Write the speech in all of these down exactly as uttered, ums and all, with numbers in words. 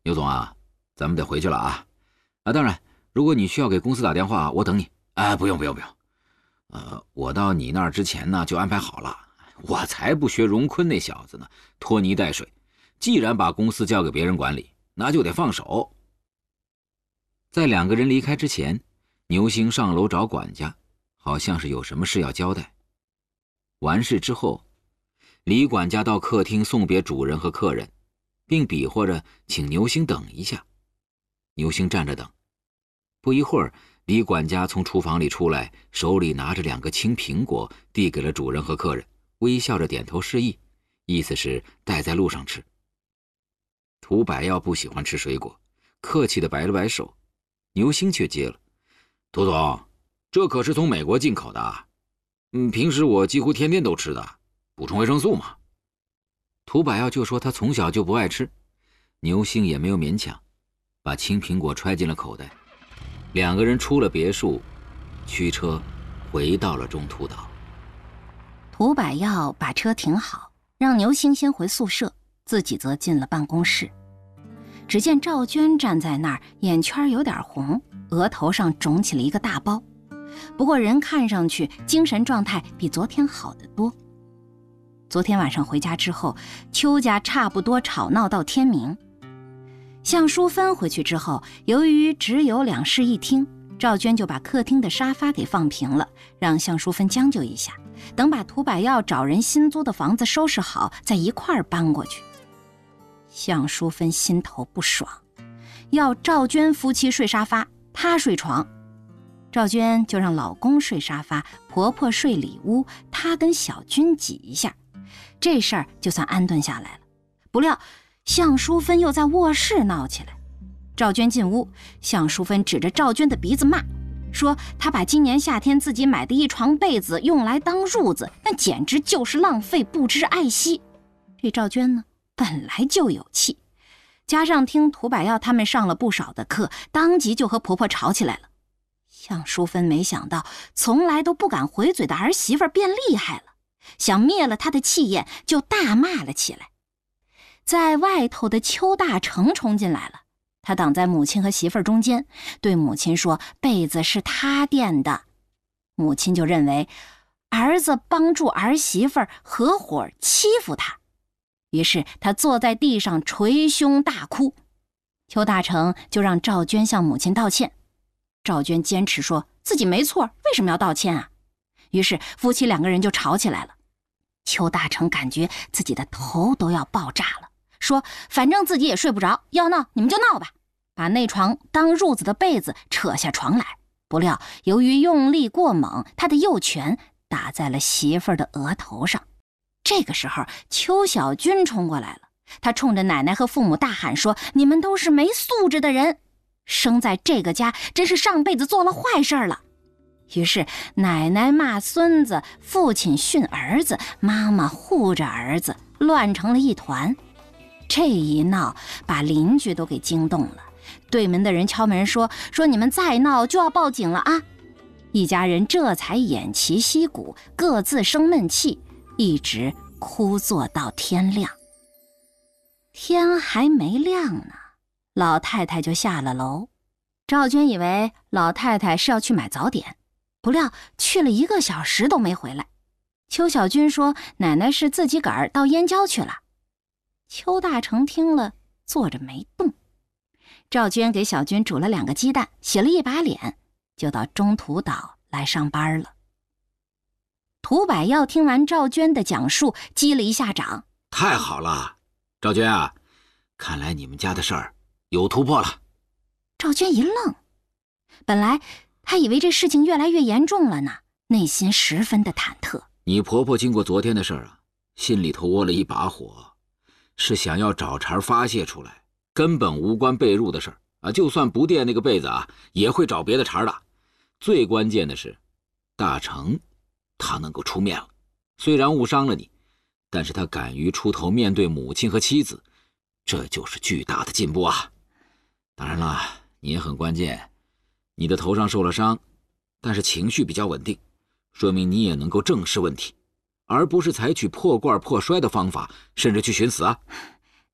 牛总啊，咱们得回去了啊。啊，当然，如果你需要给公司打电话，我等你。哎，不用不用不用。呃，我到你那儿之前呢，就安排好了。我才不学荣坤那小子呢，拖泥带水。既然把公司交给别人管理，那就得放手。在两个人离开之前，牛星上楼找管家，好像是有什么事要交代。完事之后，李管家到客厅送别主人和客人，并比划着请牛星等一下。牛星站着等。不一会儿，李管家从厨房里出来，手里拿着两个青苹果，递给了主人和客人，微笑着点头示意，意思是带在路上吃。涂百耀不喜欢吃水果，客气地摆了摆手。牛星却接了：涂总，这可是从美国进口的啊，嗯，平时我几乎天天都吃的，补充维生素嘛。涂百耀就说他从小就不爱吃，牛星也没有勉强，把青苹果揣进了口袋。两个人出了别墅，驱车回到了中途岛。 涂百耀把车停好，让牛星先回宿舍，自己则进了办公室。只见赵娟站在那儿，眼圈有点红，额头上肿起了一个大包，不过人看上去精神状态比昨天好得多。昨天晚上回家之后，邱家差不多吵闹到天明。向淑芬回去之后，由于只有两室一厅，赵娟就把客厅的沙发给放平了，让向淑芬将就一下，等把涂百耀找人新租的房子收拾好，再一块儿搬过去。向淑芬心头不爽，要赵娟夫妻睡沙发，她睡床。赵娟就让老公睡沙发，婆婆睡里屋，她跟小军挤一下，这事儿就算安顿下来了。不料向淑芬又在卧室闹起来。赵娟进屋，向淑芬指着赵娟的鼻子骂，说她把今年夏天自己买的一床被子用来当褥子，那简直就是浪费，不知爱惜。这赵娟呢，本来就有气，加上听涂百耀他们上了不少的课，当即就和婆婆吵起来了。向淑芬没想到从来都不敢回嘴的儿媳妇变厉害了，想灭了她的气焰，就大骂了起来。在外头的邱大成冲进来了，他挡在母亲和媳妇儿中间，对母亲说被子是他垫的。母亲就认为儿子帮助儿媳妇儿合伙欺负他，于是他坐在地上捶胸大哭。邱大成就让赵娟向母亲道歉，赵娟坚持说自己没错，为什么要道歉啊？于是夫妻两个人就吵起来了。邱大成感觉自己的头都要爆炸了，说反正自己也睡不着，要闹你们就闹吧，把那床当褥子的被子扯下床来。不料由于用力过猛，他的右拳打在了媳妇儿的额头上。这个时候邱小军冲过来了，他冲着奶奶和父母大喊说，你们都是没素质的人，生在这个家真是上辈子做了坏事了。于是奶奶骂孙子，父亲训儿子，妈妈护着儿子，乱成了一团。这一闹把邻居都给惊动了，对门的人敲门说说你们再闹就要报警了啊！一家人这才偃旗息鼓，各自生闷气，一直哭坐到天亮。天还没亮呢，老太太就下了楼。赵娟以为老太太是要去买早点，不料去了一个小时都没回来。邱小军说奶奶是自己个儿到燕郊去了。邱大成听了坐着没动。赵娟给小军煮了两个鸡蛋，洗了一把脸，就到中途岛来上班了。涂百耀听完赵娟的讲述，击了一下掌， 太好了，赵娟啊，看来你们家的事儿有突破了。 赵娟一愣，本来她以为这事情越来越严重了呢，内心十分的忐忑。 你婆婆经过昨天的事儿啊，心里头窝了一把火，是想要找茬发泄出来，根本无关被褥的事儿啊，就算不垫那个被子啊，也会找别的茬的。最关键的是，大成他能够出面了，虽然误伤了你，但是他敢于出头面对母亲和妻子，这就是巨大的进步啊。当然了，你也很关键，你的头上受了伤，但是情绪比较稳定，说明你也能够正视问题，而不是采取破罐破摔的方法，甚至去寻死啊。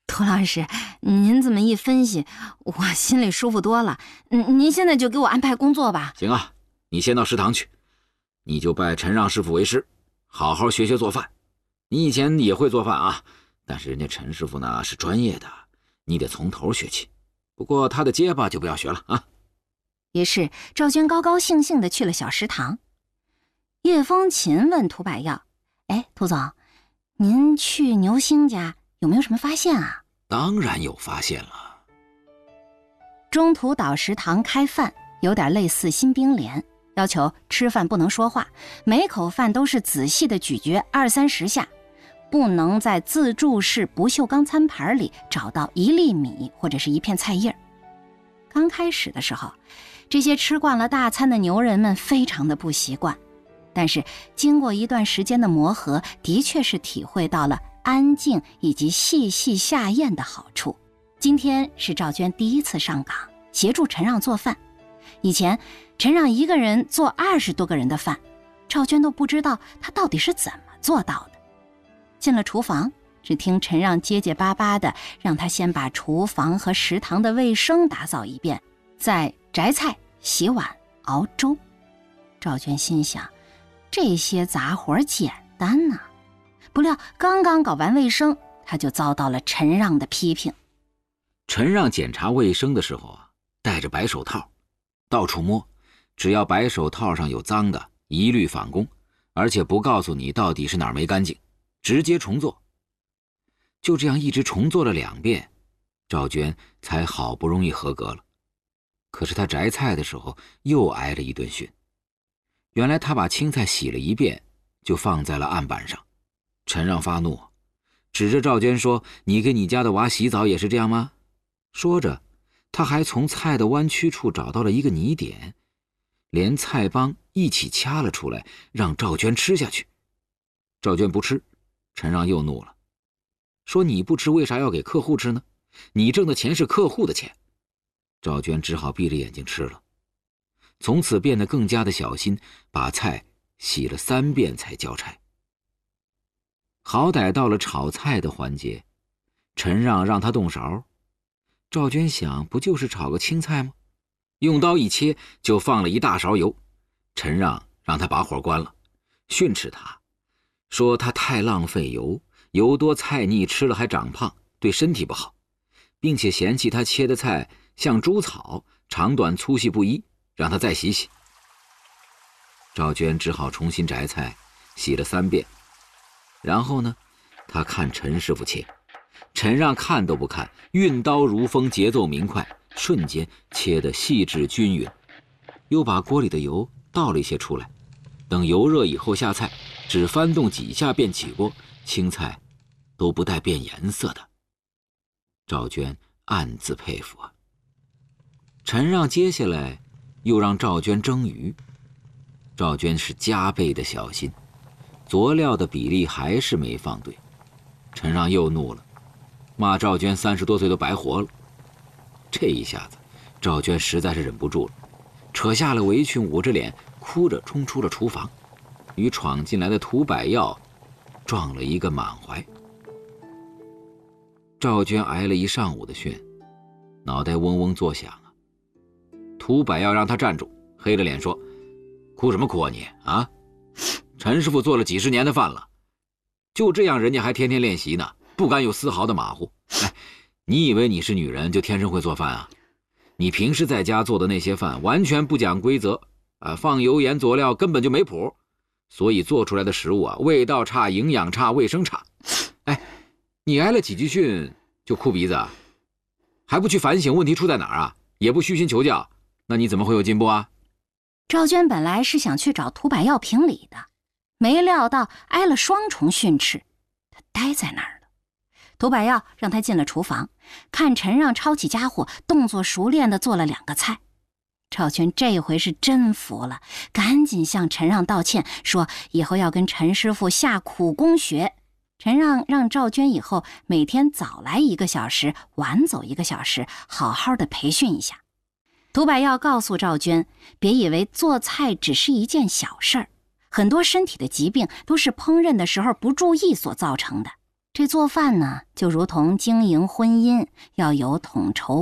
涂老师，您这么一分析，我心里舒服多了。嗯，您现在就给我安排工作吧。 行啊，你先到食堂去，你就拜陈让师傅为师，好好学学做饭。你以前也会做饭啊，但是人家陈师傅呢是专业的，你得从头学起。不过他的结巴就不要学了啊。 于是赵娟高高兴兴地去了小食堂。叶风琴问涂百耀：“哎，涂总，您去牛星家有没有什么发现啊？” 当然有发现了。 中途岛食堂开饭有点类似新兵连，要求吃饭不能说话，每口饭都是仔细的咀嚼二三十下，不能在自助式不锈钢餐盘里找到一粒米或者是一片菜叶。刚开始的时候，这些吃惯了大餐的牛人们非常的不习惯，但是经过一段时间的磨合，的确是体会到了安静以及细细下咽的好处。今天是赵娟第一次上岗，协助陈让做饭。以前陈让一个人做二十多个人的饭，赵娟都不知道他到底是怎么做到的。进了厨房，只听陈让结结巴巴的让他先把厨房和食堂的卫生打扫一遍，再摘菜、洗碗、熬粥。赵娟心想，这些杂活简单呐、啊。不料刚刚搞完卫生，他就遭到了陈让的批评。 陈让检查卫生的时候啊，戴着白手套，到处摸，只要白手套上有脏的，一律返工，而且不告诉你到底是哪儿没干净，直接重做。就这样一直重做了两遍，赵娟才好不容易合格了。可是她摘菜的时候又挨了一顿训。原来她把青菜洗了一遍，就放在了案板上。陈让发怒，指着赵娟说：“你给你家的娃洗澡也是这样吗？”说着，他还从菜的弯曲处找到了一个泥点，连菜帮一起掐了出来，让赵娟吃下去。赵娟不吃，陈让又怒了，说：“你不吃为啥要给客户吃呢？你挣的钱是客户的钱。”赵娟只好闭着眼睛吃了，从此变得更加的小心，把菜洗了三遍才交差。好歹到了炒菜的环节，陈让让他动勺，赵娟想，不就是炒个青菜吗？用刀一切，就放了一大勺油。陈让让他把火关了，训斥他，说他太浪费油，油多菜腻，吃了还长胖，对身体不好，并且嫌弃他切的菜像猪草，长短粗细不一，让他再洗洗。赵娟只好重新摘菜，洗了三遍。然后呢，他看陈师傅切，陈让看都不看，运刀如风，节奏明快，瞬间切得细致均匀。又把锅里的油倒了一些出来，等油热以后下菜，只翻动几下便起锅，青菜都不带变颜色的。赵娟暗自佩服啊。陈让接下来又让赵娟蒸鱼，赵娟是加倍的小心，佐料的比例还是没放对。陈让又怒了，骂赵娟三十多岁都白活了。这一下子，赵娟实在是忍不住了，扯下了围裙，捂着脸，哭着冲出了厨房，与闯进来的涂百耀撞了一个满怀。赵娟挨了一上午的训，脑袋嗡嗡作响啊。涂百耀让他站住，黑着脸说：“哭什么哭啊你啊？陈师傅做了几十年的饭了，就这样人家还天天练习呢，不敢有丝毫的马虎。哎，你以为你是女人就天生会做饭啊？你平时在家做的那些饭完全不讲规则啊，放油盐佐料根本就没谱，所以做出来的食物啊，味道差，营养差，卫生差。哎，你挨了几句训就哭鼻子啊？还不去反省问题出在哪儿啊？也不虚心求教，那你怎么会有进步啊？” 赵娟本来是想去找涂百耀评理的，没料到挨了双重训斥，他呆在那儿了。涂百耀让他进了厨房，看陈让抄起家伙，动作熟练地做了两个菜。赵娟这回是真服了，赶紧向陈让道歉，说以后要跟陈师傅下苦功学。陈让让赵娟以后每天早来一个小时，晚走一个小时，好好的培训一下。涂百耀告诉赵娟，别以为做菜只是一件小事儿，很多身体的疾病都是烹饪的时候不注意所造成的。 这做饭呢，就如同经营婚姻，要有统筹